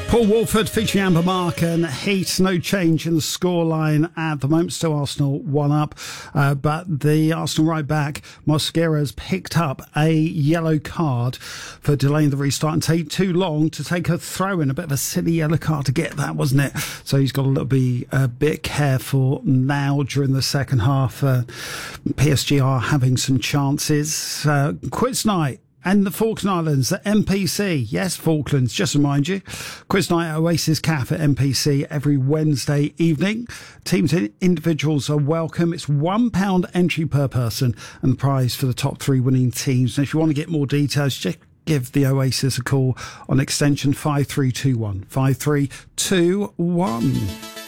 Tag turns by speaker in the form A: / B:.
A: Paul Walford featuring Amber Mark and Heat. No change in the scoreline at the moment. Still Arsenal 1 up. But the Arsenal right back, Mosquera, has picked up a yellow card for delaying the restart and take too long to take a throw in. A bit of a silly yellow card to get that, wasn't it? So he's got to be a bit careful now during the second half. PSG are having some chances. Quiz night. And the Falkland Islands at MPC. Yes, Falklands, just to remind you. Quiz night at Oasis Cafe at MPC every Wednesday evening. Teams and individuals are welcome. It's £1 entry per person and the prize for the top 3 winning teams. And if you want to get more details, just give the Oasis a call on extension 5321. 5321.